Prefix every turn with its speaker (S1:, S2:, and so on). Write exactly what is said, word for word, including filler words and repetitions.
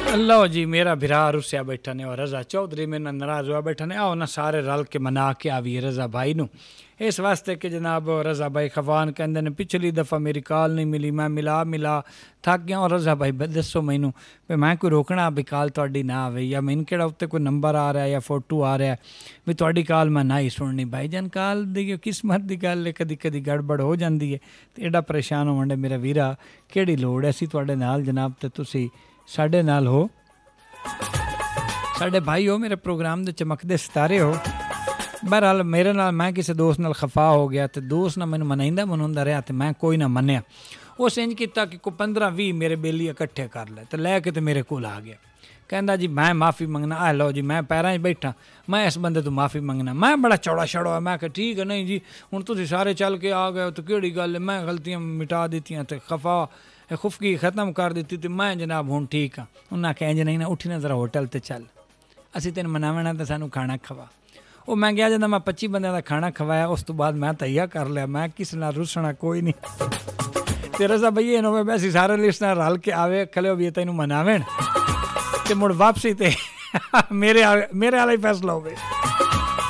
S1: लो जी मेरा भिरा रुसिया बैठा ने और रज़ा चौधरी मेरे नाराज़ हुआ बैठा ने आओ ना सारे रल के मना के आवी रज़ा भाई नू इस वास्ते कि जनाब रज़ा भाई खफान कहते ने पिछली दफ़ा मेरी कॉल नहीं मिली मैं मिला मिला थक गया और रज़ा भाई दसो मैनू भी मैं कोई रोकना भी कॉल तुहाडी ना आवे या मैनू केड़ा उत्ते कोई नंबर आ रहा है या फोटो आ रहा है भी तुहाडी कॉल मैं ना ही सुननी भाई जान कॉल दी किस्मत की गल है कदी कदी गड़बड़ हो जाती है तो एडा परेशान होने मेरा वीरा केड़ी लोड़ है असीं तुहाडे नाल जनाब ते तुसीं साडे नाल हो साडे भाई हो मेरे प्रोग्राम दे चमकदे सितारे हो। बहरहाल मेरे नाल मैं किसी दोस्त नाल खफा हो गया तो दोस्त ना मैनू मनाइंदा मनाउंदा रहा तो मैं कोई ना मन्निया उस इंज किया कि कोई पंद्रह भी मेरे बेली इकट्ठे कर ले तो लैके तो मेरे कोल आ गया कहंदा जी मैं माफ़ी मंगना आ लो जी मैं पैरां च बैठा मैं इस बंदे तो माफ़ी मंगना मैं बड़ा चौड़ा छड़ा है मैं कहा ठीक है नहीं जी हुण तुसीं सारे चल के आ गए तो केड़ी गल है मैं गलतियां मिटा दित्तियां तो खफा खुफकी ख़त्म कर दी तो मैं जनाब हुण ठीक हाँ उन्हें आख्या इंज नहीं ना उठी ना जरा होटल ते चल असीं तेन मनावना तो सानू खाना खवा वो मैं गया जब मैं पच्ची बंदे का खाना खवाया उस तो बाद मैं तैया कर लिया मैं किस नाल रुसना कोई नहीं तेरा सा भैया इन्होंने वैसे सारे लिस्ट रल के आवे खले भी तेन मनावे ते मुड़ वापसी ते मेरे मेरे वाला ही फैसला हो गया।